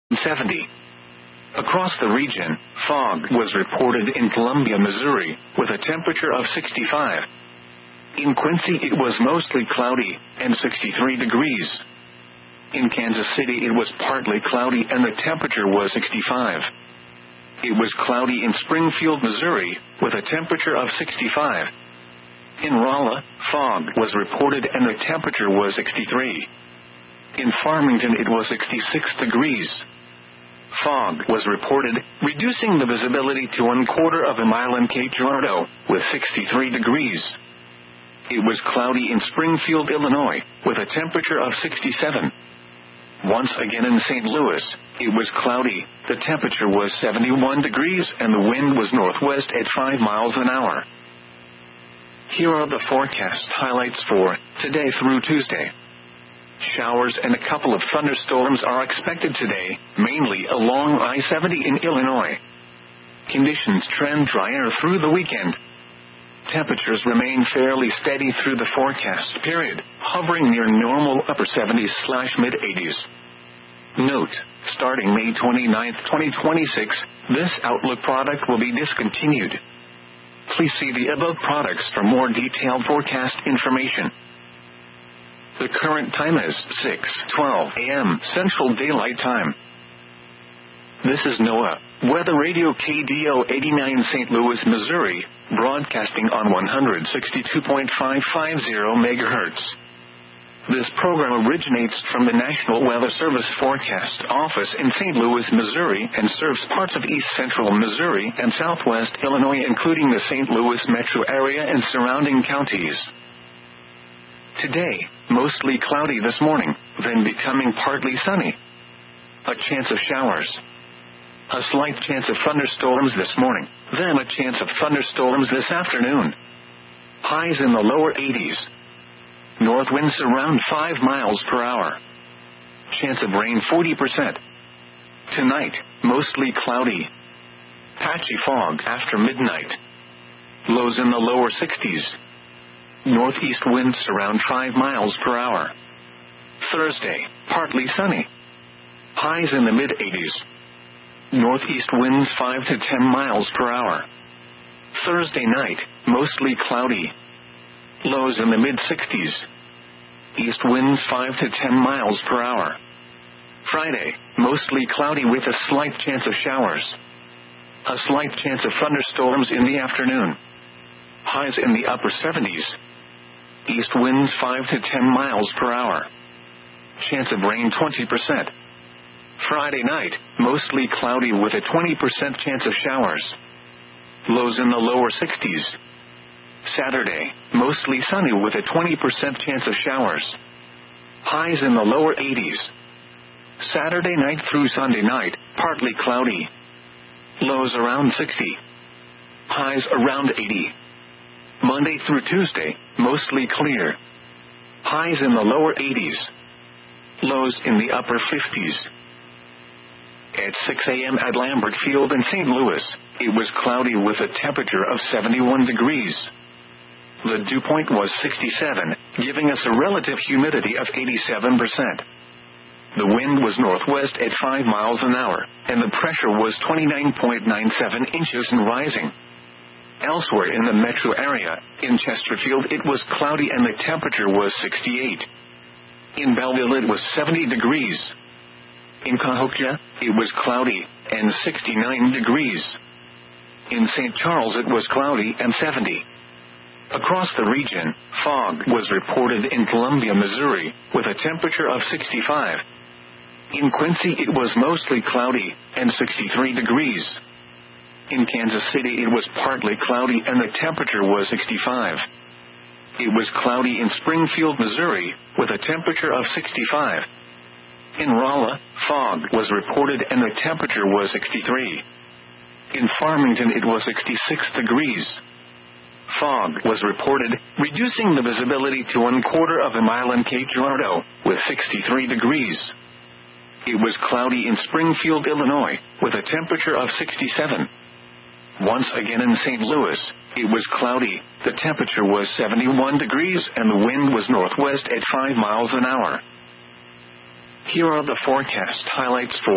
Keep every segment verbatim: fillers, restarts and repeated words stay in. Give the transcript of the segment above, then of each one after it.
seventy. Across the region, fog was reported in Columbia, Missouri, with a temperature of sixty-five. In Quincy, it was mostly cloudy, and sixty-three degrees. In Kansas City, it was partly cloudy, and the temperature was sixty-five. It was cloudy in Springfield, Missouri, with a temperature of sixty-five. In Rolla, fog was reported, and the temperature was sixty-three. In Farmington, it was sixty-six degrees. Fog was reported, reducing the visibility to one quarter of a mile in Cape Girardeau, with sixty-three degrees. It was cloudy in Springfield, Illinois, with a temperature of sixty-seven. Once again in Saint Louis, it was cloudy, the temperature was seventy-one degrees, and the wind was northwest at five miles an hour. Here are the forecast highlights for today through Tuesday. Showers and a couple of thunderstorms are expected today, mainly along I seventy in Illinois. Conditions trend drier through the weekend. Temperatures remain fairly steady through the forecast period, hovering near normal upper seventies slash mid eighties. Note, starting May twenty-ninth, twenty twenty-six, this Outlook product will be discontinued. Please see the above products for more detailed forecast information. The current time is six twelve a m Central Daylight Time. This is NOAA Weather Radio K D O eighty-nine Saint Louis, Missouri, broadcasting on one sixty-two point five five zero megahertz. This program originates from the National Weather Service Forecast Office in Saint Louis, Missouri, and serves parts of east central Missouri and southwest Illinois, including the Saint Louis metro area and surrounding counties. Today, mostly cloudy this morning, then becoming partly sunny. A chance of showers. A slight chance of thunderstorms this morning, then a chance of thunderstorms this afternoon. Highs in the lower eighties. North winds around five miles per hour. Chance of rain forty percent. Tonight, mostly cloudy. Patchy fog after midnight. Lows in the lower sixties. Northeast winds around five miles per hour. Thursday, partly sunny. Highs in the mid eighties. Northeast winds five to ten miles per hour. Thursday night, mostly cloudy. Lows in the mid sixties. East winds five to ten miles per hour. Friday, mostly cloudy with a slight chance of showers. A slight chance of thunderstorms in the afternoon. Highs in the upper seventies. East winds five to ten miles per hour. Chance of rain twenty percent. Friday night, mostly cloudy with a twenty percent chance of showers. Lows in the lower sixties. Saturday, mostly sunny with a twenty percent chance of showers. Highs in the lower eighties. Saturday night through Sunday night, partly cloudy. Lows around sixty. Highs around eighty. Monday through Tuesday, mostly clear. Highs in the lower eighties. Lows in the upper fifties. At six a m at Lambert Field in Saint Louis, it was cloudy with a temperature of seventy-one degrees. The dew point was sixty-seven, giving us a relative humidity of eighty-seven percent. The wind was northwest at five miles an hour, and the pressure was twenty-nine point nine seven inches and rising. Elsewhere in the metro area, in Chesterfield, it was cloudy and the temperature was sixty-eight. In Belleville, it was seventy degrees. In Cahokia, it was cloudy and sixty-nine degrees. In Saint Charles, it was cloudy and seventy. Across the region, fog was reported in Columbia, Missouri, with a temperature of sixty-five. In Quincy, it was mostly cloudy and sixty-three degrees. In Kansas City, it was partly cloudy and the temperature was sixty-five. It was cloudy in Springfield, Missouri, with a temperature of sixty-five. In Rolla, fog was reported and the temperature was sixty-three. In Farmington, it was sixty-six degrees. Fog was reported, reducing the visibility to one quarter of a mile in Cape Girardeau, with sixty-three degrees. It was cloudy in Springfield, Illinois, with a temperature of sixty-seven. Once again in Saint Louis, it was cloudy, the temperature was seventy-one degrees and the wind was northwest at five miles an hour. Here are the forecast highlights for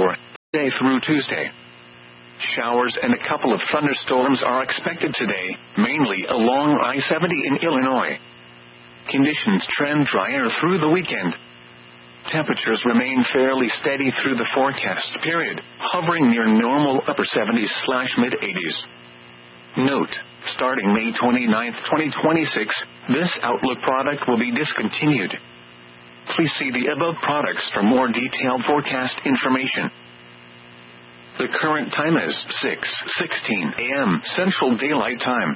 Day through Tuesday. Showers and a couple of thunderstorms are expected today, mainly along I seventy in Illinois. Conditions trend drier through the weekend. Temperatures remain fairly steady through the forecast period, hovering near normal upper seventies slash mid eighties. Note, starting May twenty-ninth, twenty twenty-six, this Outlook product will be discontinued. Please see the above products for more detailed forecast information. The current time is six sixteen a m Central Daylight Time.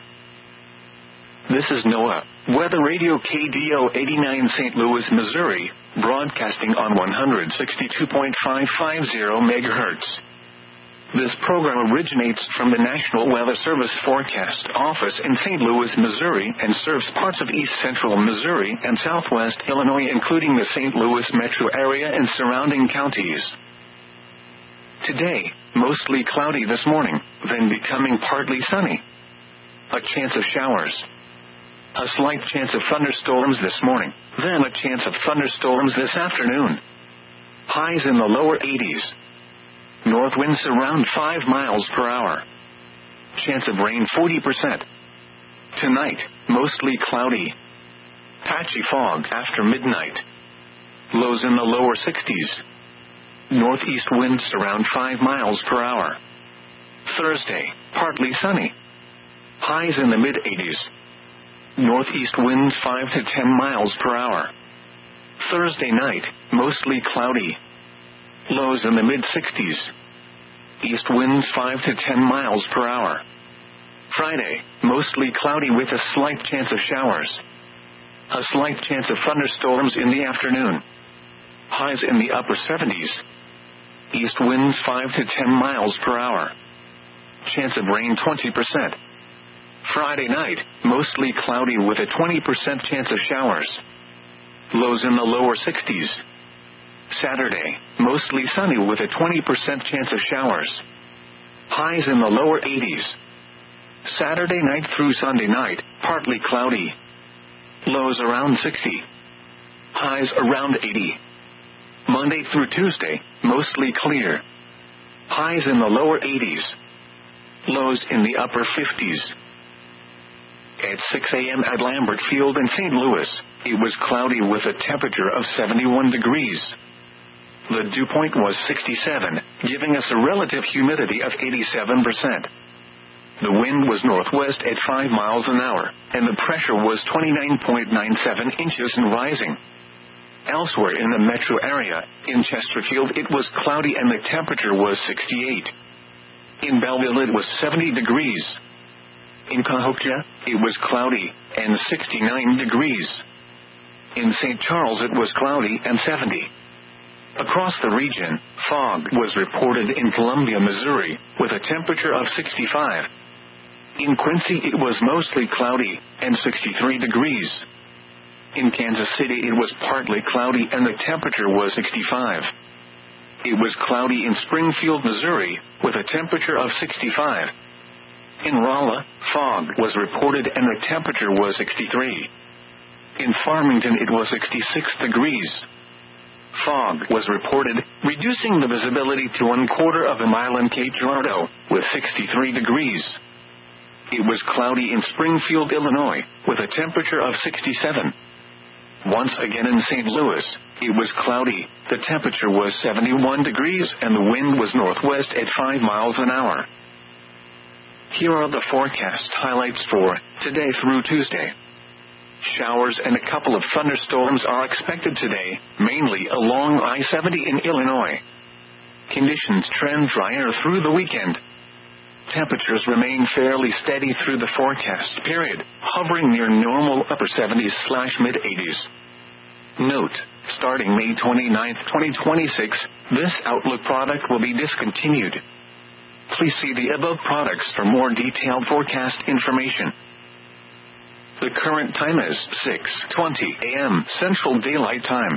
This is NOAA Weather Radio K D O eighty-nine Saint Louis, Missouri, broadcasting on one sixty-two point five five zero megahertz. This program originates from the National Weather Service Forecast Office in Saint Louis, Missouri, and serves parts of east central Missouri and southwest Illinois, including the Saint Louis metro area and surrounding counties. Today, mostly cloudy this morning, then becoming partly sunny. A chance of showers. A slight chance of thunderstorms this morning, then a chance of thunderstorms this afternoon. Highs in the lower eighties. North winds around five miles per hour. Chance of rain forty percent. Tonight, mostly cloudy. Patchy fog after midnight. Lows in the lower sixties. Northeast winds around five miles per hour. Thursday, partly sunny. Highs in the mid eighties. Northeast winds five to ten miles per hour. Thursday night, mostly cloudy. Lows in the mid sixties. East winds five to ten miles per hour. Friday, mostly cloudy with a slight chance of showers. A slight chance of thunderstorms in the afternoon. Highs in the upper seventies. East winds five to ten miles per hour. Chance of rain twenty percent. Friday night, mostly cloudy with a twenty percent chance of showers. Lows in the lower sixties. Saturday, mostly sunny with a twenty percent chance of showers. Highs in the lower eighties. Saturday night through Sunday night, partly cloudy. Lows around sixty. Highs around eighty. Monday through Tuesday, mostly clear. Highs in the lower eighties. Lows in the upper fifties. At six a m at Lambert Field in Saint Louis, it was cloudy with a temperature of seventy-one degrees. The dew point was sixty-seven, giving us a relative humidity of eighty-seven percent. The wind was northwest at five miles an hour, and the pressure was twenty-nine point nine seven inches and rising. Elsewhere in the metro area, in Chesterfield it was cloudy and the temperature was sixty-eight. In Belleville it was seventy degrees. In Cahokia, it was cloudy, and sixty-nine degrees. In Saint Charles it was cloudy and seventy. Across the region, fog was reported in Columbia, Missouri, with a temperature of sixty-five. In Quincy it was mostly cloudy, and sixty-three degrees. In Kansas City it was partly cloudy and the temperature was sixty-five. It was cloudy in Springfield, Missouri, with a temperature of sixty-five. In Rolla, fog was reported and the temperature was sixty-three. In Farmington it was sixty-six degrees. Fog was reported, reducing the visibility to one quarter of a mile in Cape Girardeau, with sixty-three degrees. It was cloudy in Springfield, Illinois, with a temperature of sixty-seven. Once again in Saint Louis, it was cloudy, the temperature was seventy-one degrees and the wind was northwest at five miles an hour. Here are the forecast highlights for today through Tuesday. Showers and a couple of thunderstorms are expected today, mainly along I seventy in Illinois. Conditions trend drier through the weekend. Temperatures remain fairly steady through the forecast period, hovering near normal upper seventies slash mid eighties. Note, starting May twenty-ninth, twenty twenty-six, this Outlook product will be discontinued. Please see the above products for more detailed forecast information. The current time is six twenty a m Central Daylight Time.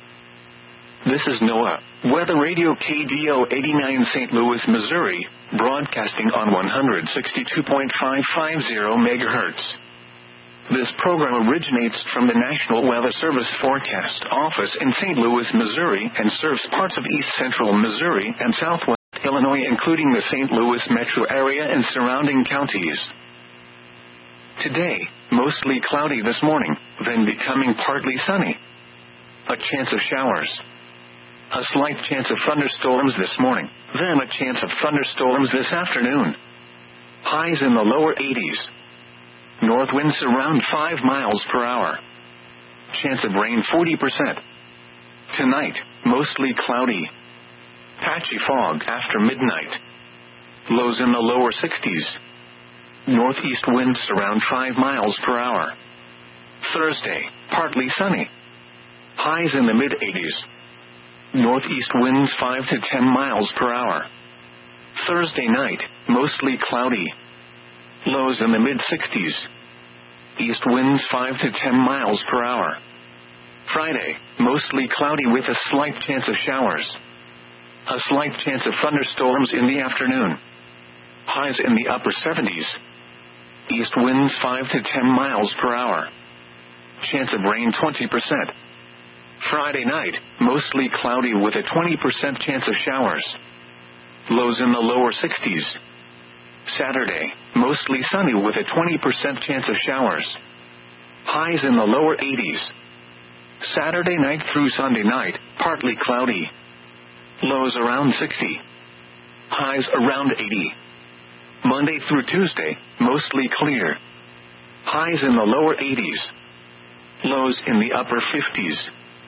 This is NOAA Weather Radio K D O eighty-nine Saint Louis, Missouri, broadcasting on one sixty-two point five five zero megahertz. This program originates from the National Weather Service Forecast Office in Saint Louis, Missouri, and serves parts of east central Missouri and southwest Illinois, including the Saint Louis metro area and surrounding counties. Today, mostly cloudy this morning, then becoming partly sunny. A chance of showers. A slight chance of thunderstorms this morning, then a chance of thunderstorms this afternoon. Highs in the lower eighties. North winds around five miles per hour. Chance of rain forty percent. Tonight, mostly cloudy. Patchy fog after midnight. Lows in the lower sixties. Northeast winds around five miles per hour. Thursday, partly sunny. Highs in the mid-eighties. Northeast winds five to ten miles per hour. Thursday night, mostly cloudy. Lows in the mid-sixties. East winds five to ten miles per hour. Friday, mostly cloudy with a slight chance of showers. A slight chance of thunderstorms in the afternoon. Highs in the upper seventies. East winds five to ten miles per hour. Chance of rain twenty percent. Friday night, mostly cloudy with a twenty percent chance of showers. Lows in the lower sixties. Saturday, mostly sunny with a twenty percent chance of showers. Highs in the lower eighties. Saturday night through Sunday night, partly cloudy. Lows around sixty. Highs around eighty. Monday through Tuesday, mostly clear. Highs in the lower eighties. Lows in the upper fifties.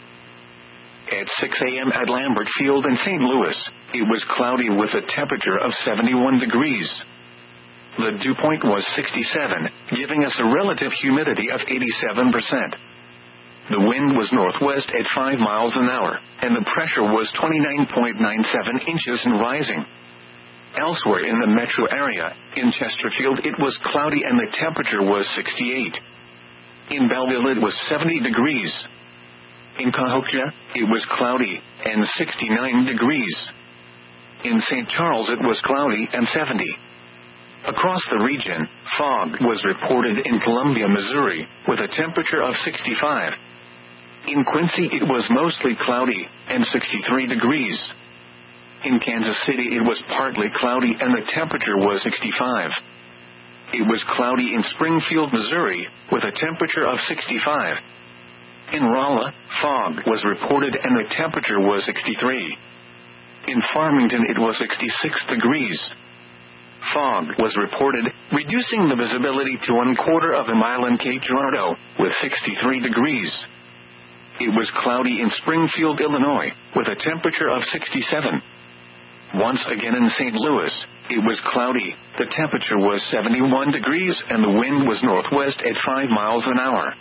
At six a.m. at Lambert Field in Saint Louis, it was cloudy with a temperature of seventy-one degrees. The dew point was sixty-seven, giving us a relative humidity of eighty-seven percent. The wind was northwest at five miles an hour, and the pressure was twenty-nine point nine seven inches and rising. Elsewhere in the metro area, in Chesterfield it was cloudy and the temperature was sixty-eight. In Belleville it was seventy degrees. In Cahokia, it was cloudy and sixty-nine degrees. In Saint Charles it was cloudy and seventy. Across the region, fog was reported in Columbia, Missouri, with a temperature of sixty-five. In Quincy it was mostly cloudy and sixty-three degrees. In Kansas City it was partly cloudy and the temperature was sixty-five. It was cloudy in Springfield, Missouri, with a temperature of sixty-five. In Rolla, fog was reported and the temperature was sixty-three. In Farmington it was sixty-six degrees. Fog was reported, reducing the visibility to one quarter of a mile in Cape Girardeau, with sixty-three degrees. It was cloudy in Springfield, Illinois, with a temperature of sixty-seven. Once again in Saint Louis, it was cloudy, the temperature was seventy-one degrees and the wind was northwest at five miles an hour.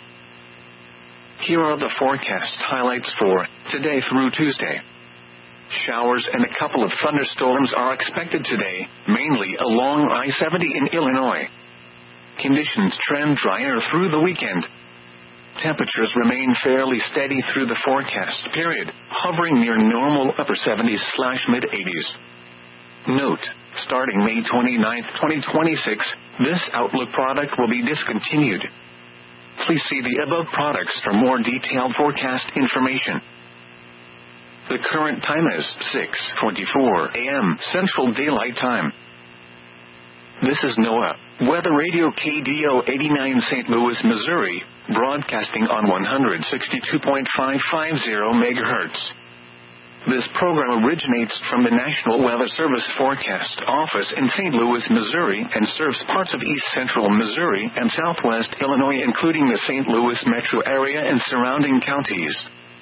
Here are the forecast highlights for today through Tuesday. Showers and a couple of thunderstorms are expected today, mainly along I seventy in Illinois. Conditions trend drier through the weekend. Temperatures remain fairly steady through the forecast period, hovering near normal upper seventies slash mid-eighties. Note, starting May twenty-ninth, twenty twenty-six, this Outlook product will be discontinued. Please see the above products for more detailed forecast information. The current time is six twenty-four a.m. Central Daylight Time. This is NOAA Weather Radio K D O eighty-nine Saint Louis, Missouri, broadcasting on one sixty-two point five five zero megahertz. This program originates from the National Weather Service Forecast Office in Saint Louis, Missouri, and serves parts of east central Missouri and southwest Illinois, including the Saint Louis metro area and surrounding counties.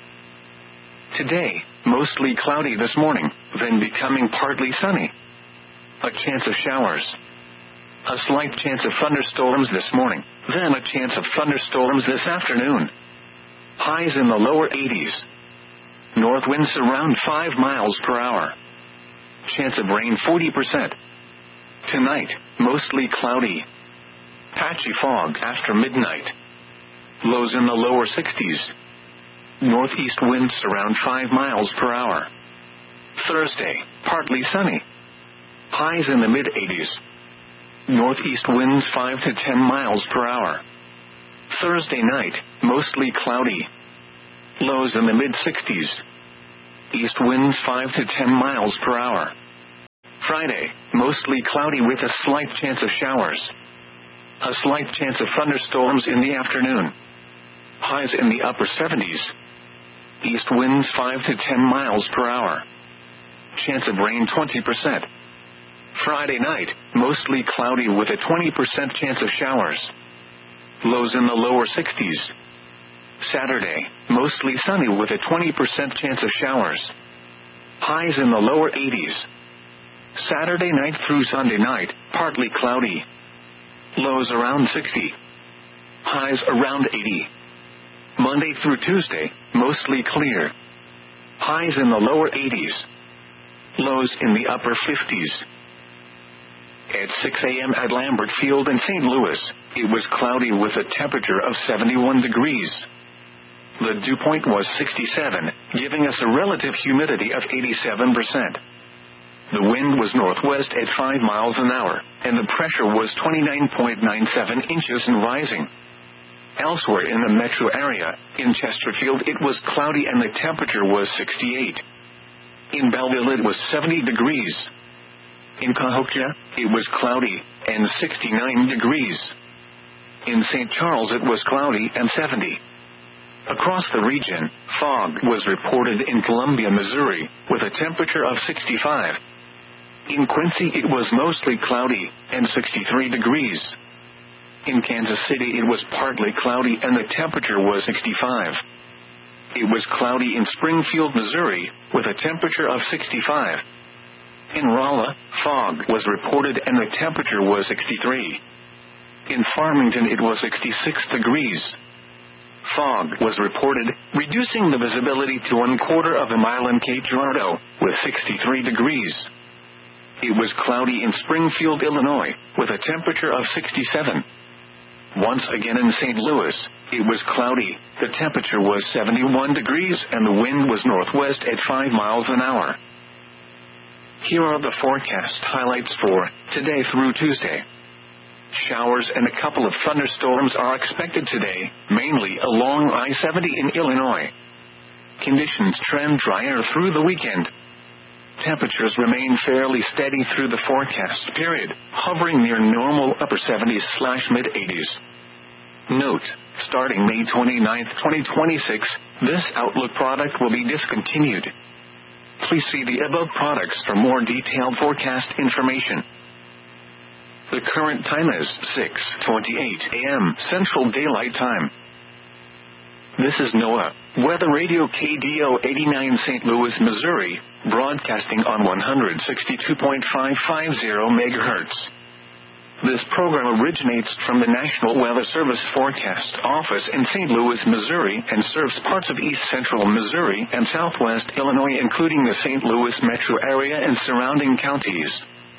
Today, mostly cloudy this morning, then becoming partly sunny. A chance of showers. A slight chance of thunderstorms this morning, then a chance of thunderstorms this afternoon. Highs in the lower eighties. North winds around five miles per hour. Chance of rain forty percent. Tonight, mostly cloudy. Patchy fog after midnight. Lows in the lower sixties. Northeast winds around five miles per hour. Thursday, partly sunny. Highs in the mid-eighties. Northeast winds five to ten miles per hour. Thursday night, mostly cloudy. Lows in the mid-sixties. East winds five to ten miles per hour. Friday, mostly cloudy with a slight chance of showers. A slight chance of thunderstorms in the afternoon. Highs in the upper seventies. East winds five to ten miles per hour. Chance of rain twenty percent. Friday night, mostly cloudy with a twenty percent chance of showers. Lows in the lower sixties. Saturday, mostly sunny with a twenty percent chance of showers. Highs in the lower eighties. Saturday night through Sunday night, partly cloudy. Lows around sixty. Highs around eighty. Monday through Tuesday, mostly clear. Highs in the lower eighties. Lows in the upper fifties. At six a.m. at Lambert Field in Saint Louis, it was cloudy with a temperature of seventy-one degrees. The dew point was sixty-seven, giving us a relative humidity of eighty-seven percent. The wind was northwest at five miles an hour, and the pressure was twenty-nine point nine seven inches and rising. Elsewhere in the metro area, in Chesterfield it was cloudy and the temperature was sixty-eight. In Belleville it was seventy degrees. In Cahokia, it was cloudy and sixty-nine degrees. In Saint Charles it was cloudy and seventy. Across the region, fog was reported in Columbia, Missouri, with a temperature of sixty-five. In Quincy it was mostly cloudy and sixty-three degrees. In Kansas City it was partly cloudy and the temperature was sixty-five. It was cloudy in Springfield, Missouri, with a temperature of sixty-five. In Rolla, fog was reported and the temperature was sixty-three. In Farmington it was sixty-six degrees. Fog was reported, reducing the visibility to one quarter of a mile in Cape Girardeau, with sixty-three degrees. It was cloudy in Springfield, Illinois, with a temperature of sixty-seven. Once again in Saint Louis, it was cloudy, the temperature was seventy-one degrees and the wind was northwest at five miles an hour. Here are the forecast highlights for today through Tuesday. Showers and a couple of thunderstorms are expected today, mainly along I seventy in Illinois. Conditions trend drier through the weekend. Temperatures remain fairly steady through the forecast period, hovering near normal upper seventies slash mid eighties. Note, starting May twenty-ninth, twenty twenty-six, this Outlook product will be discontinued. Please see the above products for more detailed forecast information. The current time is six twenty-eight a.m. Central Daylight Time. This is NOAA, Weather Radio K D O eighty-nine Saint Louis, Missouri, broadcasting on one sixty-two point five five zero megahertz. This program originates from the National Weather Service Forecast Office in Saint Louis, Missouri, and serves parts of east central Missouri and southwest Illinois, including the Saint Louis metro area and surrounding counties.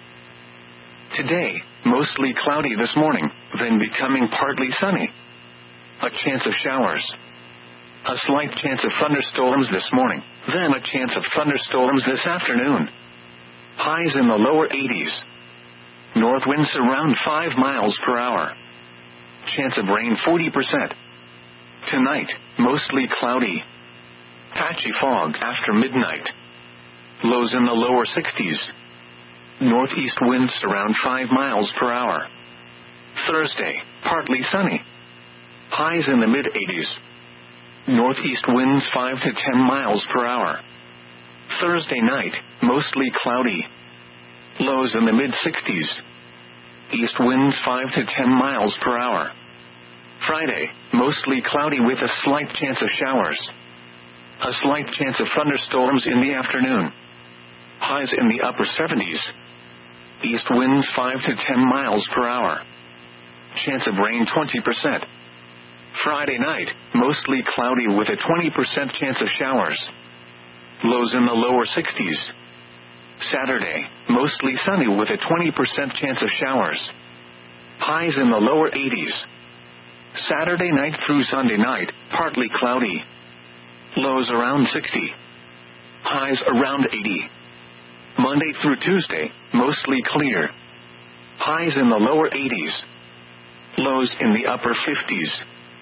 Today, mostly cloudy this morning, then becoming partly sunny. A chance of showers. A slight chance of thunderstorms this morning, then a chance of thunderstorms this afternoon. Highs in the lower eighties. North winds around five miles per hour. Chance of rain forty percent. Tonight, mostly cloudy. Patchy fog after midnight. Lows in the lower sixties. Northeast winds around five miles per hour. Thursday, partly sunny. Highs in the mid eighties. Northeast winds five to ten miles per hour. Thursday night, mostly cloudy. Lows in the mid sixties. East winds five to ten miles per hour. Friday, mostly cloudy with a slight chance of showers. A slight chance of thunderstorms in the afternoon. Highs in the upper seventies. East winds five to ten miles per hour. Chance of rain twenty percent. Friday night, mostly cloudy with a twenty percent chance of showers. Lows in the lower sixties. Saturday, mostly sunny with a twenty percent chance of showers. Highs in the lower eighties. Saturday night through Sunday night, partly cloudy. Lows around sixty. Highs around eighty. Monday through Tuesday, mostly clear. Highs in the lower eighties. Lows in the upper fifties.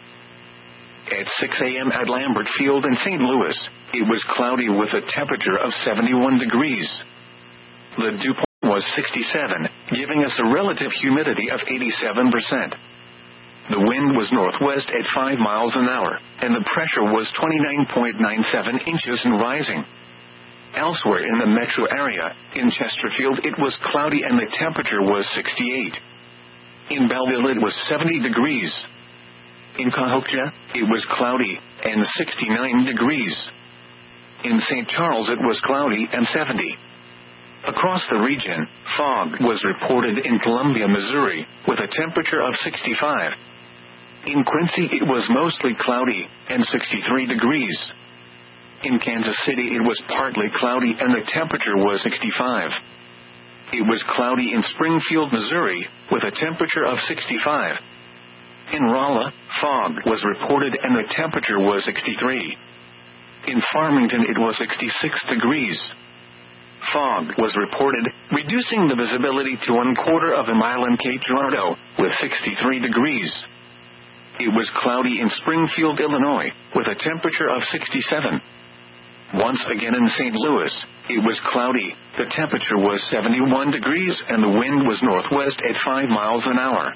At six a.m. at Lambert Field in Saint Louis, it was cloudy with a temperature of seventy-one degrees. The dew point was was sixty-seven, giving us a relative humidity of eighty-seven percent. The wind was northwest at five miles an hour, and the pressure was twenty-nine point nine seven inches and rising. Elsewhere in the metro area, in Chesterfield it was cloudy and the temperature was sixty-eight. In Belleville it was seventy degrees. In Cahokia, it was cloudy and sixty-nine degrees. In Saint Charles it was cloudy and seventy. Across the region, fog was reported in Columbia, Missouri, with a temperature of sixty-five. In Quincy it was mostly cloudy and sixty-three degrees. In Kansas City it was partly cloudy and the temperature was sixty-five. It was cloudy in Springfield, Missouri, with a temperature of sixty-five. In Rolla, fog was reported and the temperature was sixty-three. In Farmington it was sixty-six degrees. Fog was reported, reducing the visibility to one quarter of a mile in Cape Girardeau, with sixty-three degrees. It was cloudy in Springfield, Illinois, with a temperature of sixty-seven. Once again in Saint Louis, it was cloudy, the temperature was seventy-one degrees and the wind was northwest at five miles an hour.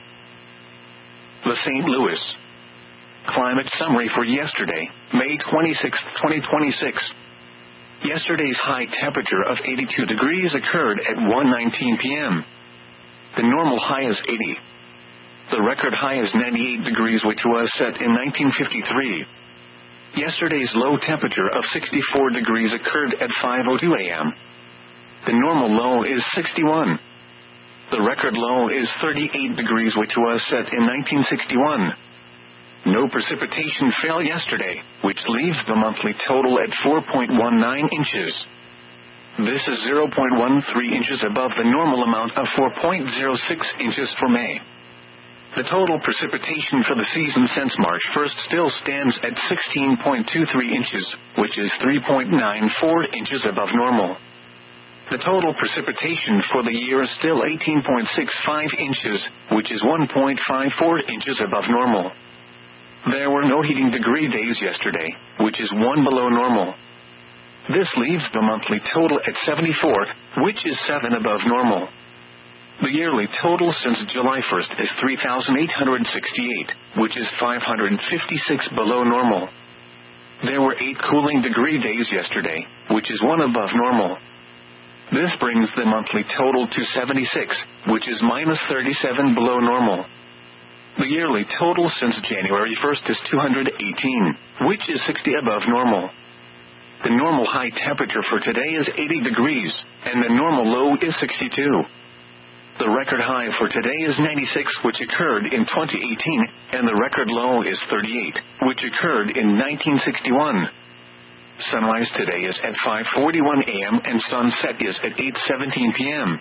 The Saint Louis Climate Summary for yesterday, May twenty-sixth, twenty twenty-six. Yesterday's high temperature of eighty-two degrees occurred at one nineteen p.m. The normal high is eighty. The record high is ninety-eight degrees, which was set in nineteen fifty-three. Yesterday's low temperature of sixty-four degrees occurred at five oh two a.m. The normal low is sixty-one. The record low is thirty-eight degrees, which was set in nineteen sixty-one. No precipitation fell yesterday, which leaves the monthly total at four point one nine inches. This is zero point one three inches above the normal amount of four point zero six inches for May. The total precipitation for the season since March first still stands at sixteen point two three inches, which is three point nine four inches above normal. The total precipitation for the year is still eighteen point six five inches, which is one point five four inches above normal. There were no heating degree days yesterday, which is one below normal. This leaves the monthly total at seventy-four, which is seven above normal. The yearly total since July first is three thousand eight hundred sixty-eight, which is five hundred fifty-six below normal. There were eight cooling degree days yesterday, which is one above normal. This brings the monthly total to seventy-six, which is minus thirty-seven below normal. The yearly total since January first is two hundred eighteen, which is sixty above normal. The normal high temperature for today is eighty degrees, and the normal low is sixty-two. The record high for today is ninety-six, which occurred in twenty eighteen, and the record low is thirty-eight, which occurred in nineteen sixty-one. Sunrise today is at five forty-one a.m. and sunset is at eight seventeen p.m.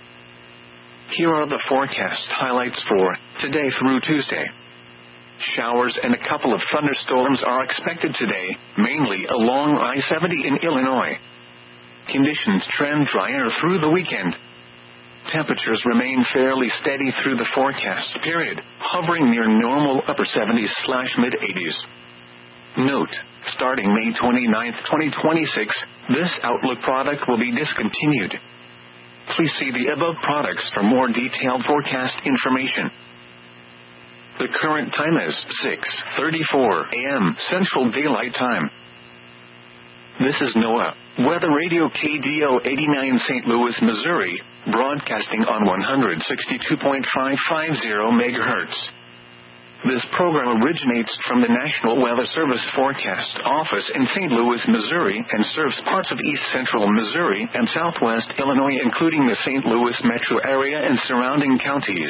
Here are the forecast highlights for today through Tuesday. Showers and a couple of thunderstorms are expected today, mainly along I seventy in Illinois. Conditions trend drier through the weekend. Temperatures remain fairly steady through the forecast period, hovering near normal upper seventies slash mid eighties. Note, starting May twenty-ninth, twenty twenty-six, this Outlook product will be discontinued. Please see the above products for more detailed forecast information. The current time is six thirty-four a.m. Central Daylight Time. This is NOAA Weather Radio K D O eighty-nine Saint Louis, Missouri, broadcasting on one sixty-two point five five zero megahertz. This program originates from the National Weather Service Forecast Office in Saint Louis, Missouri, and serves parts of east central Missouri and southwest Illinois, including the Saint Louis metro area and surrounding counties.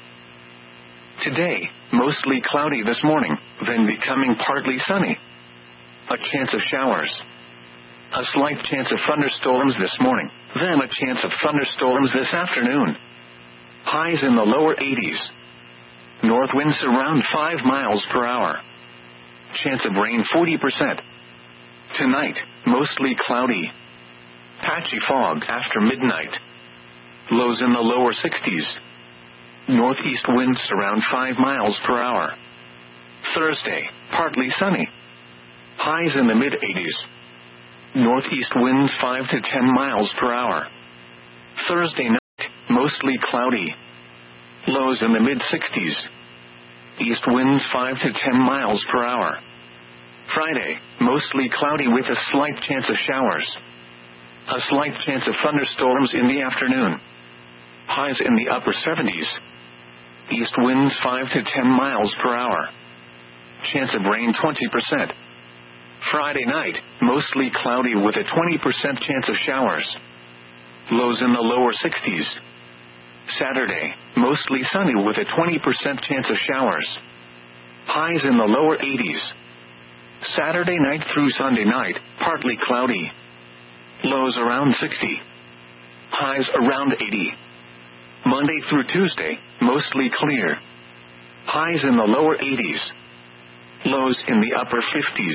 Today, mostly cloudy this morning, then becoming partly sunny. A chance of showers. A slight chance of thunderstorms this morning, then a chance of thunderstorms this afternoon. Highs in the lower eighties. North winds around five miles per hour. Chance of rain forty percent. Tonight, mostly cloudy. Patchy fog after midnight. Lows in the lower sixties. Northeast winds around five miles per hour. Thursday, partly sunny. Highs in the mid eighties. Northeast winds five to ten miles per hour. Thursday night, mostly cloudy. Lows in the mid-sixties. East winds five to ten miles per hour. Friday, mostly cloudy with a slight chance of showers. A slight chance of thunderstorms in the afternoon. Highs in the upper seventies. East winds five to ten miles per hour. Chance of rain twenty percent. Friday night, mostly cloudy with a twenty percent chance of showers. Lows in the lower sixties. Saturday, mostly sunny with a twenty percent chance of showers. Highs in the lower eighties. Saturday night through Sunday night, partly cloudy. Lows around sixty. Highs around eighty. Monday through Tuesday, mostly clear. Highs in the lower eighties. Lows in the upper fifties.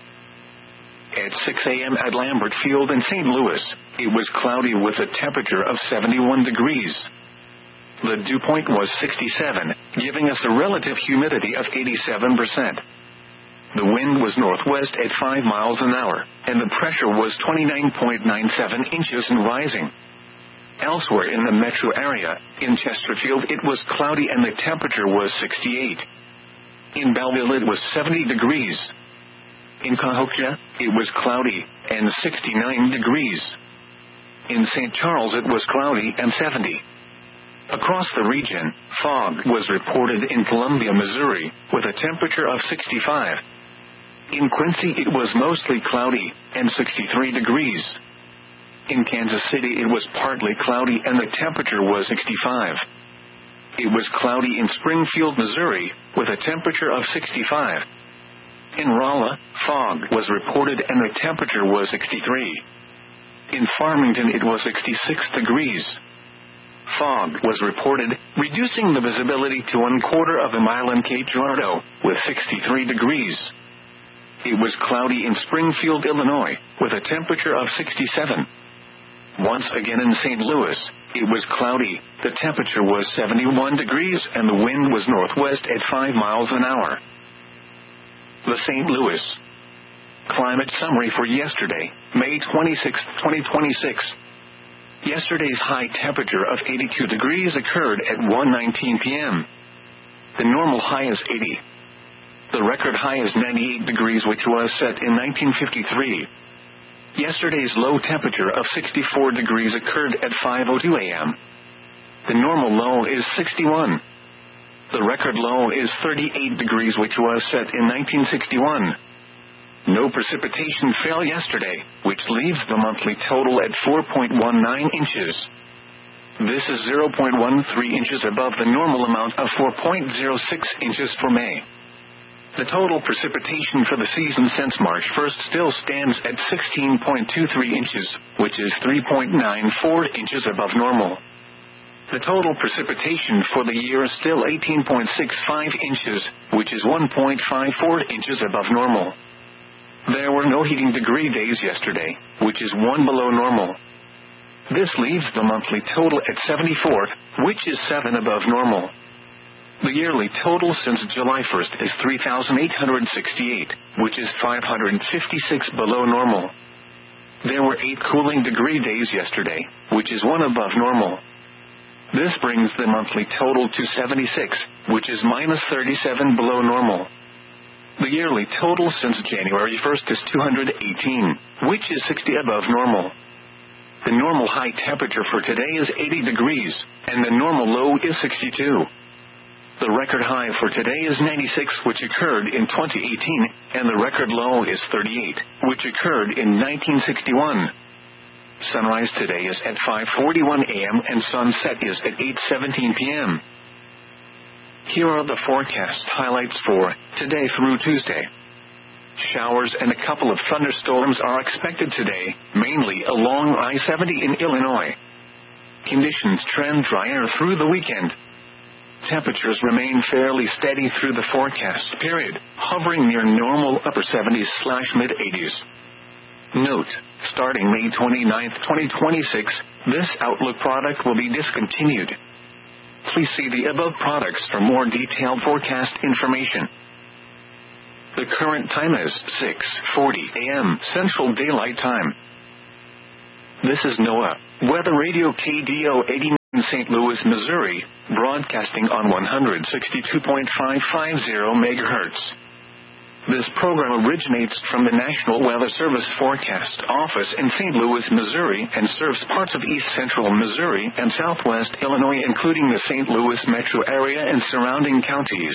At six a.m. at Lambert Field in Saint Louis, it was cloudy with a temperature of seventy-one degrees. The dew point was sixty-seven, giving us a relative humidity of eighty-seven percent. The wind was northwest at five miles an hour, and the pressure was twenty-nine point nine seven inches and rising. Elsewhere in the metro area, in Chesterfield it was cloudy and the temperature was sixty-eight. In Belleville it was seventy degrees. In Cahokia, it was cloudy and sixty-nine degrees. In Saint Charles it was cloudy and seventy. Across the region, fog was reported in Columbia, Missouri, with a temperature of sixty-five. In Quincy it was mostly cloudy and sixty-three degrees. In Kansas City it was partly cloudy and the temperature was sixty-five. It was cloudy in Springfield, Missouri, with a temperature of sixty-five. In Rolla, fog was reported and the temperature was sixty-three. In Farmington it was sixty-six degrees. Fog was reported, reducing the visibility to one quarter of a mile in Cape Girardeau, with sixty-three degrees. It was cloudy in Springfield, Illinois, with a temperature of sixty-seven. Once again in Saint Louis, it was cloudy, the temperature was seventy-one degrees and the wind was northwest at five miles an hour. The Saint Louis climate summary for yesterday, May twenty-sixth, twenty twenty-six. Yesterday's high temperature of eighty-two degrees occurred at one nineteen p.m. The normal high is eighty. The record high is ninety-eight degrees, which was set in nineteen fifty-three. Yesterday's low temperature of sixty-four degrees occurred at five oh two a.m. The normal low is sixty-one. The record low is thirty-eight degrees, which was set in nineteen sixty-one. No precipitation fell yesterday, which leaves the monthly total at four point one nine inches. This is zero point one three inches above the normal amount of four point zero six inches for May. The total precipitation for the season since March first still stands at sixteen point two three inches, which is three point nine four inches above normal. The total precipitation for the year is still eighteen point six five inches, which is one point five four inches above normal. There were no heating degree days yesterday, which is one below normal. This leaves the monthly total at seventy-four, which is seven above normal. The yearly total since July first is three thousand eight hundred sixty-eight, which is five hundred fifty-six below normal. There were eight cooling degree days yesterday, which is one above normal. This brings the monthly total to seventy-six, which is minus thirty-seven below normal. The yearly total since January first is two hundred eighteen, which is sixty above normal. The normal high temperature for today is eighty degrees, and the normal low is sixty-two. The record high for today is ninety-six, which occurred in twenty eighteen, and the record low is thirty-eight, which occurred in nineteen sixty-one. Sunrise today is at five forty-one a.m. and sunset is at eight seventeen p.m. Here are the forecast highlights for today through Tuesday. Showers and a couple of thunderstorms are expected today, mainly along I seventy in Illinois. Conditions trend drier through the weekend. Temperatures remain fairly steady through the forecast period, hovering near normal upper seventies slash mid eighties. Note, starting May twenty-ninth, twenty twenty-six, this Outlook product will be discontinued. Please see the above products for more detailed forecast information. The current time is six forty a.m. Central Daylight Time. This is NOAA Weather Radio K D O eighty. in Saint Louis, Missouri, broadcasting on one sixty-two point five five zero megahertz. This program originates from the National Weather Service Forecast Office in Saint Louis, Missouri, and serves parts of east central Missouri and southwest Illinois, including the Saint Louis metro area and surrounding counties.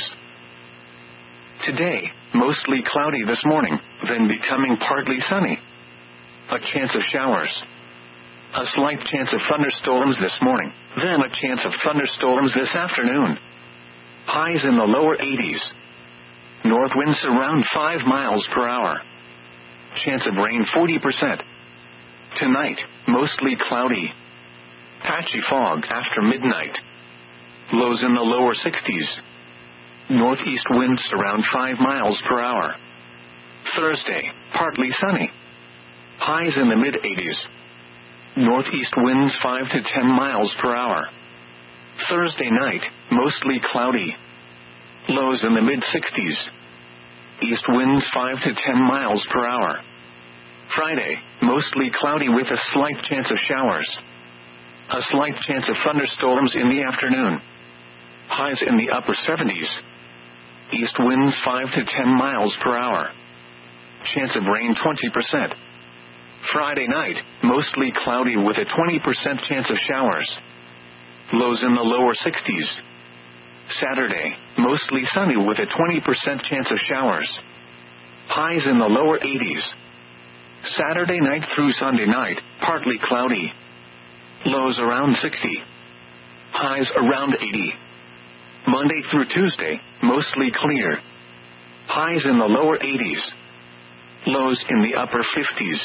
Today, mostly cloudy this morning, then becoming partly sunny. A chance of showers. A slight chance of thunderstorms this morning, then a chance of thunderstorms this afternoon. Highs in the lower eighties. North winds around five miles per hour. Chance of rain forty percent. Tonight, mostly cloudy. Patchy fog after midnight. Lows in the lower sixties. Northeast winds around five miles per hour. Thursday, partly sunny. Highs in the mid-eighties. Northeast winds five to ten miles per hour. Thursday night, mostly cloudy. Lows in the mid-sixties. East winds five to ten miles per hour. Friday, mostly cloudy with a slight chance of showers. A slight chance of thunderstorms in the afternoon. Highs in the upper seventies. East winds five to ten miles per hour. Chance of rain twenty percent. Friday night, mostly cloudy with a twenty percent chance of showers. Lows in the lower sixties. Saturday, mostly sunny with a twenty percent chance of showers. Highs in the lower eighties. Saturday night through Sunday night, partly cloudy. Lows around sixty. Highs around eighty. Monday through Tuesday, mostly clear. Highs in the lower eighties. Lows in the upper fifties.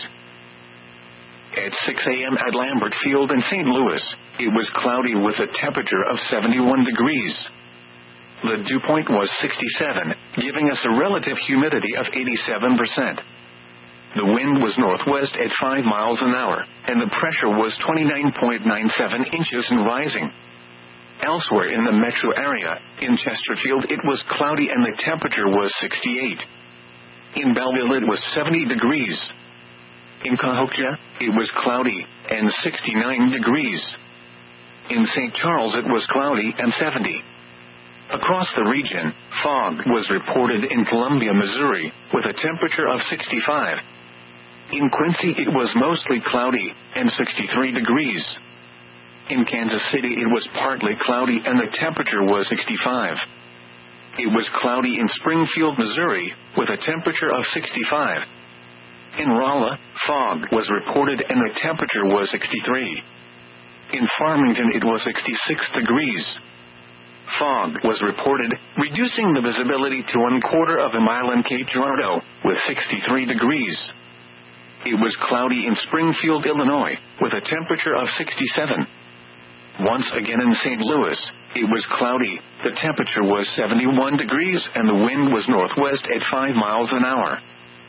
At six a.m. at Lambert Field in Saint Louis, it was cloudy with a temperature of seventy-one degrees. The dew point was sixty-seven, giving us a relative humidity of eighty-seven percent. The wind was northwest at five miles an hour, and the pressure was twenty-nine point nine seven inches and rising. Elsewhere in the metro area, in Chesterfield it was cloudy and the temperature was sixty-eight. In Belleville it was seventy degrees. In Cahokia, it was cloudy and sixty-nine degrees. In Saint Charles it was cloudy and seventy. Across the region, fog was reported in Columbia, Missouri, with a temperature of sixty-five. In Quincy it was mostly cloudy and sixty-three degrees. In Kansas City it was partly cloudy and the temperature was sixty-five. It was cloudy in Springfield, Missouri, with a temperature of sixty-five. In Rolla, fog was reported and the temperature was sixty-three. In Farmington it was sixty-six degrees. Fog was reported, reducing the visibility to one quarter of a mile in Cape Girardeau, with sixty-three degrees. It was cloudy in Springfield, Illinois, with a temperature of sixty-seven. Once again in Saint Louis, it was cloudy, the temperature was seventy-one degrees and the wind was northwest at five miles an hour.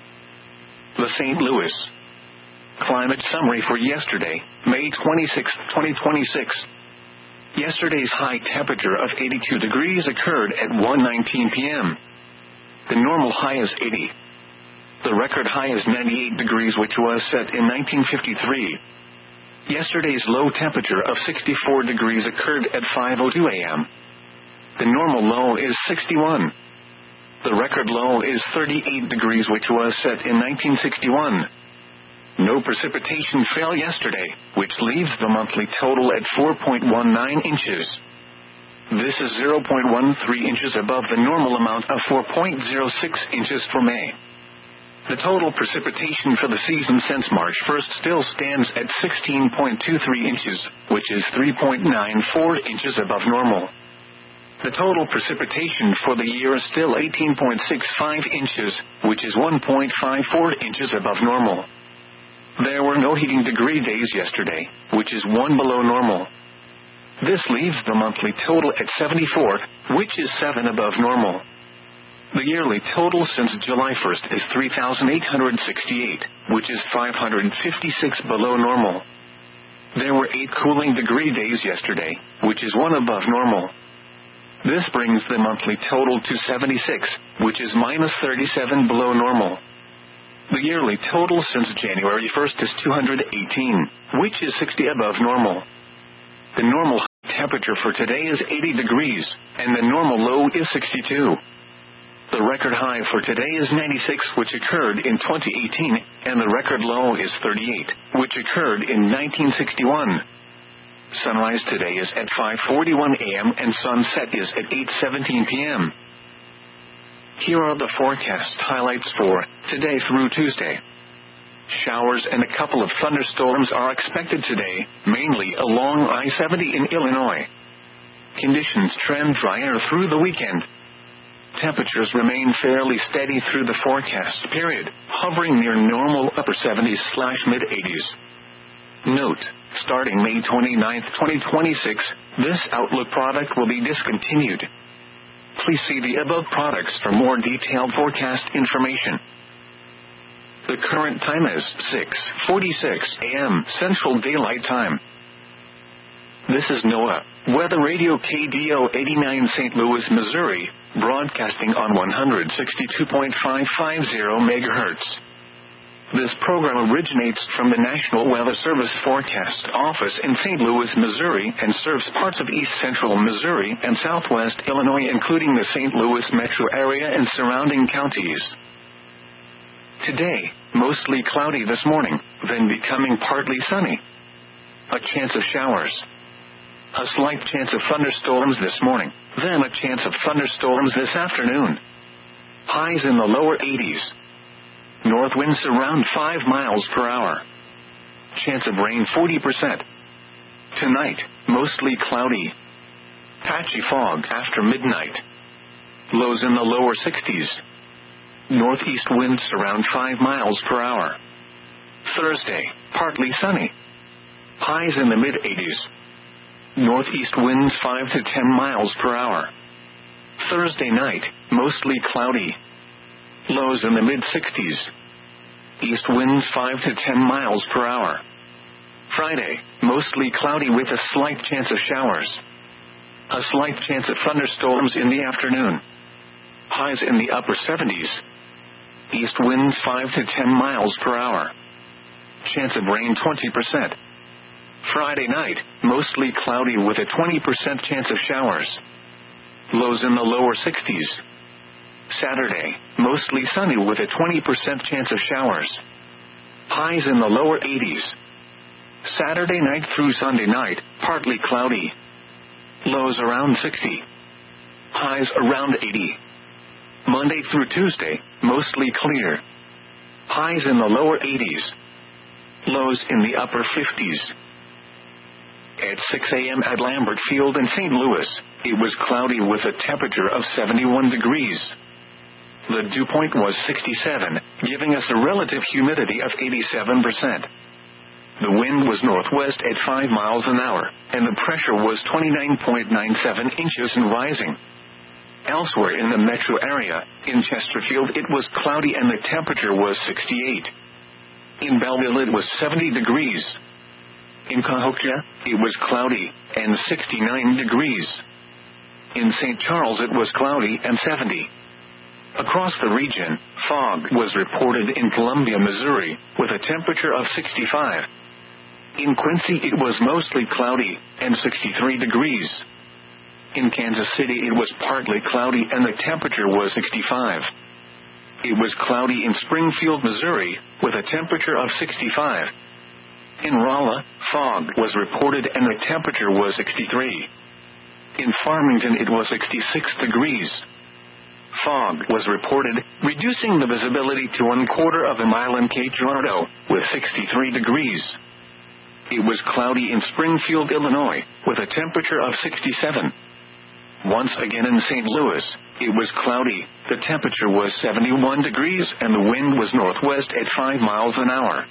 The Saint Louis Climate Summary for yesterday, May twenty-sixth, twenty twenty-six. Yesterday's high temperature of eighty-two degrees occurred at one nineteen p.m. The normal high is eighty. The record high is ninety-eight degrees, which was set in nineteen fifty-three. Yesterday's low temperature of sixty-four degrees occurred at five oh two a.m. The normal low is sixty-one. The record low is thirty-eight degrees, which was set in nineteen sixty-one. No precipitation fell yesterday, which leaves the monthly total at four point one nine inches. This is zero point one three inches above the normal amount of four point zero six inches for May. The total precipitation for the season since March first still stands at sixteen point two three inches, which is three point nine four inches above normal. The total precipitation for the year is still eighteen point six five inches, which is one point five four inches above normal. There were no heating degree days yesterday, which is one below normal. This leaves the monthly total at seventy-four, which is seven above normal. The yearly total since July first is three thousand eight hundred sixty-eight, which is five hundred fifty-six below normal. There were eight cooling degree days yesterday, which is one above normal. This brings the monthly total to seventy-six, which is minus thirty-seven below normal. The yearly total since January first is two hundred eighteen, which is sixty above normal. The normal temperature for today is eighty degrees, and the normal low is sixty-two. The record high for today is ninety-six, which occurred in twenty eighteen, and the record low is thirty-eight, which occurred in nineteen sixty-one. Sunrise today is at five forty-one a m and sunset is at eight seventeen p m Here are the forecast highlights for today through Tuesday. Showers and a couple of thunderstorms are expected today, mainly along I seventy in Illinois. Conditions trend drier through the weekend. Temperatures remain fairly steady through the forecast period, hovering near normal upper seventies slash mid eighties. Note, starting May twenty-ninth, twenty twenty-six, this Outlook product will be discontinued. Please see the above products for more detailed forecast information. The current time is six forty-six a m Central Daylight Time. This is NOAA Weather Radio K D O eighty-nine Saint Louis, Missouri, broadcasting on one sixty-two point five five zero megahertz. This program originates from the National Weather Service Forecast Office in Saint Louis, Missouri, and serves parts of east central Missouri and southwest Illinois, including the Saint Louis metro area and surrounding counties. Today, mostly cloudy this morning, then becoming partly sunny. A chance of showers. A slight chance of thunderstorms this morning, then a chance of thunderstorms this afternoon. Highs in the lower eighties. North winds around five miles per hour. Chance of rain forty percent. Tonight, mostly cloudy. Patchy fog after midnight. Lows in the lower sixties. Northeast winds around five miles per hour. Thursday, partly sunny. Highs in the mid eighties. Northeast winds five to ten miles per hour. Thursday night, mostly cloudy. Lows in the mid sixties. East winds five to ten miles per hour. Friday, mostly cloudy with a slight chance of showers. A slight chance of thunderstorms in the afternoon. Highs in the upper seventies. East winds five to ten miles per hour. Chance of rain twenty percent. Friday night, mostly cloudy with a twenty percent chance of showers. Lows in the lower sixties. Saturday, mostly sunny with a twenty percent chance of showers. Highs in the lower eighties. Saturday night through Sunday night, partly cloudy. Lows around sixty. Highs around eighty. Monday through Tuesday, mostly clear. Highs in the lower eighties. Lows in the upper fifties. At six a m at Lambert Field in Saint Louis, it was cloudy with a temperature of seventy-one degrees. The dew point was sixty-seven, giving us a relative humidity of eighty-seven percent. The wind was northwest at five miles an hour, and the pressure was twenty-nine point nine seven inches and rising. Elsewhere in the metro area, in Chesterfield it was cloudy and the temperature was sixty-eight. In Belleville it was seventy degrees. In Cahokia, it was cloudy and sixty-nine degrees. In Saint Charles it was cloudy and seventy. Across the region, fog was reported in Columbia, Missouri, with a temperature of sixty-five. In Quincy it was mostly cloudy and sixty-three degrees. In Kansas City it was partly cloudy and the temperature was sixty-five. It was cloudy in Springfield, Missouri, with a temperature of sixty-five. In Rolla, fog was reported and the temperature was sixty-three. In Farmington it was sixty-six degrees. Fog was reported, reducing the visibility to one quarter of a mile in Cape Girardeau, with sixty-three degrees. It was cloudy in Springfield, Illinois, with a temperature of sixty-seven. Once again in Saint Louis, it was cloudy, the temperature was seventy-one degrees and the wind was northwest at five miles an hour.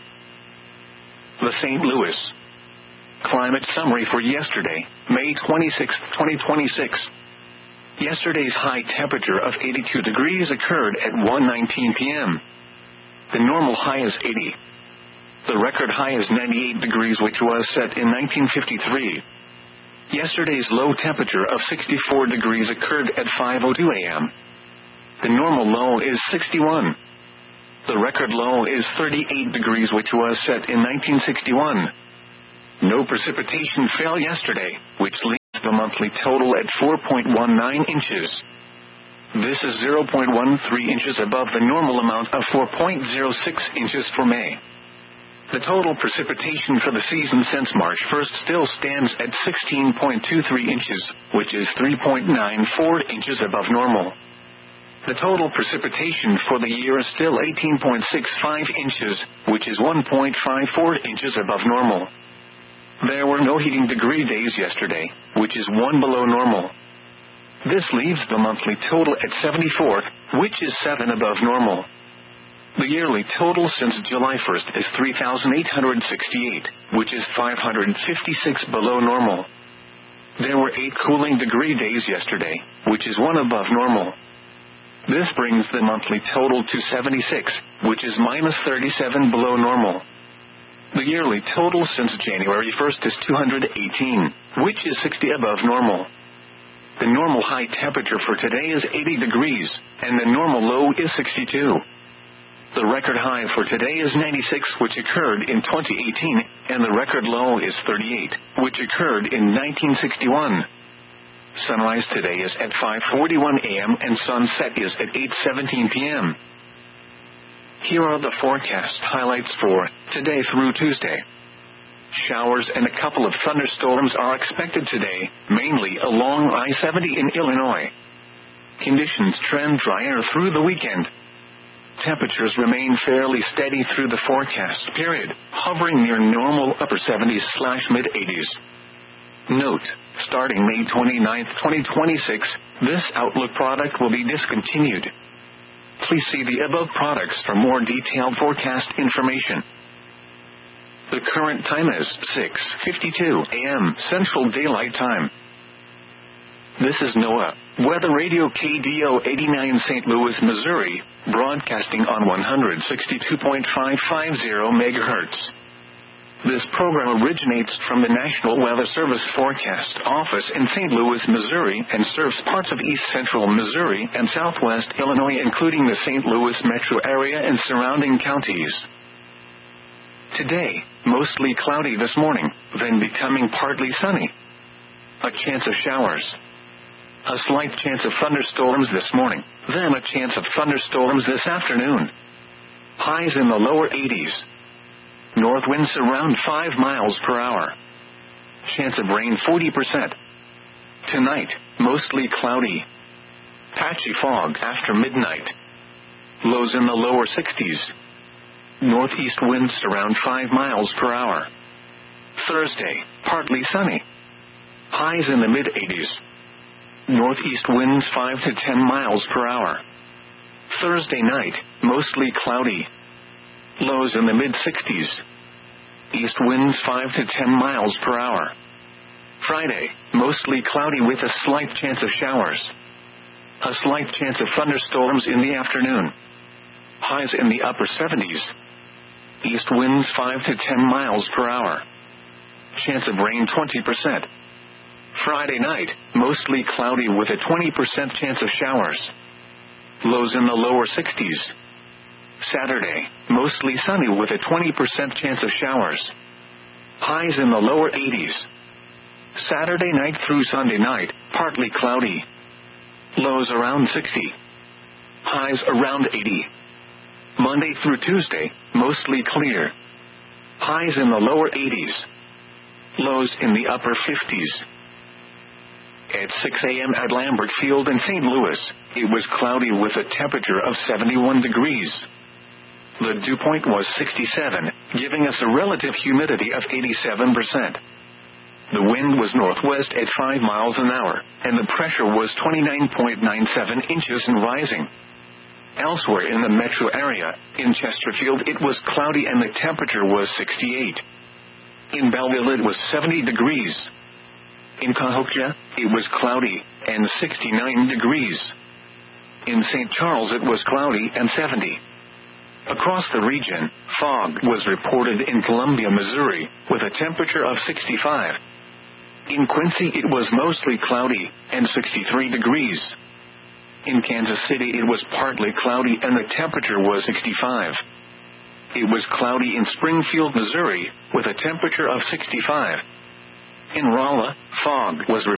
The Saint Louis Climate Summary for yesterday, May twenty-sixth, twenty twenty-six. Yesterday's high temperature of eighty-two degrees occurred at one nineteen p m The normal high is eighty. The record high is ninety-eight degrees, which was set in nineteen fifty-three. Yesterday's low temperature of sixty-four degrees occurred at five oh two a m The normal low is sixty-one. The record low is thirty-eight degrees, which was set in nineteen sixty-one. No precipitation fell yesterday, which leaves the monthly total at four point one nine inches. This is zero point one three inches above the normal amount of four point zero six inches for May. The total precipitation for the season since March first still stands at sixteen point two three inches, which is three point nine four inches above normal. The total precipitation for the year is still eighteen point six five inches, which is one point five four inches above normal. There were no heating degree days yesterday, which is one below normal. This leaves the monthly total at seventy-four, which is seven above normal. The yearly total since July first is three thousand eight hundred sixty-eight, which is five hundred fifty-six below normal. There were eight cooling degree days yesterday, which is one above normal. This brings the monthly total to seventy-six, which is minus thirty-seven below normal. The yearly total since January first is two hundred eighteen, which is sixty above normal. The normal high temperature for today is eighty degrees, and the normal low is sixty-two. The record high for today is ninety-six, which occurred in twenty eighteen, and the record low is thirty-eight, which occurred in nineteen sixty-one. Sunrise today is at five forty-one a m and sunset is at eight seventeen p m Here are the forecast highlights for today through Tuesday. Showers and a couple of thunderstorms are expected today, mainly along I seventy in Illinois. Conditions trend drier through the weekend. Temperatures remain fairly steady through the forecast period, hovering near normal upper seventies slash mid eighties. Note, starting May twenty-ninth, twenty twenty-six, this Outlook product will be discontinued. Please see the above products for more detailed forecast information. The current time is six fifty-two a m Central Daylight Time. This is NOAA Weather Radio K D O eighty-nine Saint Louis, Missouri, broadcasting on one sixty-two point five five zero megahertz. This program originates from the National Weather Service Forecast Office in Saint Louis, Missouri, and serves parts of east central Missouri and southwest Illinois, including the Saint Louis metro area and surrounding counties. Today, mostly cloudy this morning, then becoming partly sunny. A chance of showers. A slight chance of thunderstorms this morning, then a chance of thunderstorms this afternoon. Highs in the lower eighties. North winds around five miles per hour. Chance of rain forty percent. Tonight, mostly cloudy. Patchy fog after midnight. Lows in the lower sixties. Northeast winds around five miles per hour. Thursday, partly sunny. Highs in the mid eighties. Northeast winds five to ten miles per hour. Thursday night, mostly cloudy. Lows in the mid sixties. East winds five to ten miles per hour. Friday, mostly cloudy with a slight chance of showers. A slight chance of thunderstorms in the afternoon. Highs in the upper seventies. East winds five to ten miles per hour. Chance of rain twenty percent. Friday night, mostly cloudy with a twenty percent chance of showers. Lows in the lower sixties. Saturday, mostly sunny with a twenty percent chance of showers. Highs in the lower eighties. Saturday night through Sunday night, partly cloudy. Lows around sixty. Highs around eighty. Monday through Tuesday, mostly clear. Highs in the lower eighties. Lows in the upper fifties. At six a m at Lambert Field in Saint Louis, it was cloudy with a temperature of seventy-one degrees. The dew point was sixty-seven, giving us a relative humidity of eighty-seven percent. The wind was northwest at five miles an hour, and the pressure was twenty-nine point nine seven inches and rising. Elsewhere in the metro area, in Chesterfield it was cloudy and the temperature was sixty-eight. In Belleville it was seventy degrees. In Cahokia, it was cloudy and sixty-nine degrees. In Saint Charles it was cloudy and seventy. Across the region, fog was reported in Columbia, Missouri, with a temperature of sixty-five. In Quincy it was mostly cloudy and sixty-three degrees. In Kansas City it was partly cloudy and the temperature was sixty-five. It was cloudy in Springfield, Missouri, with a temperature of sixty-five. In Rolla, fog was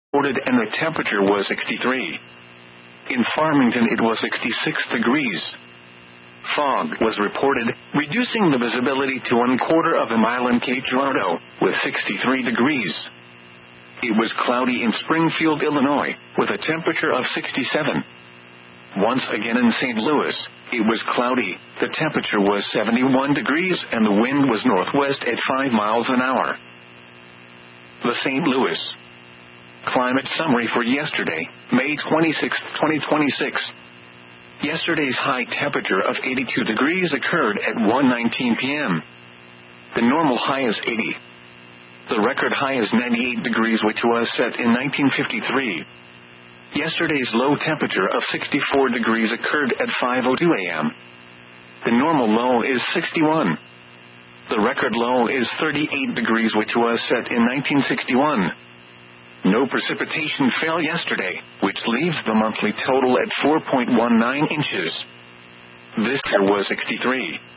reported and the temperature was sixty-three. In Farmington it was sixty-six degrees. Fog was reported, reducing the visibility to one quarter of a mile in Cape Girardeau, with sixty-three degrees. It was cloudy in Springfield, Illinois, with a temperature of sixty-seven. Once again in Saint Louis, it was cloudy, the temperature was seventy-one degrees and the wind was northwest at five miles an hour. The Saint Louis Climate Summary for yesterday, May twenty-sixth, twenty twenty-six. Yesterday's high temperature of eighty-two degrees occurred at one nineteen p.m. The normal high is eighty. The record high is ninety-eight degrees, which was set in nineteen fifty-three. Yesterday's low temperature of sixty-four degrees occurred at five oh two a.m. The normal low is sixty-one. The record low is thirty-eight degrees, which was set in nineteen sixty-one. No precipitation fell yesterday, which leaves the monthly total at four point one nine inches. This year was sixty-three.